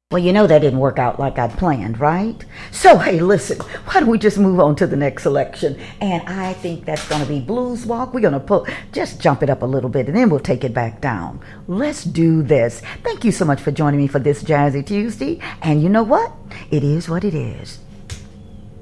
Well, you know that didn't work out like I'd planned, right? So, hey, listen, why don't we just move on to the next selection? And I think that's going to be Blues Walk. We're going to just jump it up a little bit, and then we'll take it back down. Let's do this. Thank you so much for joining me for this Jazzy Tuesday. And you know what? It is what it is.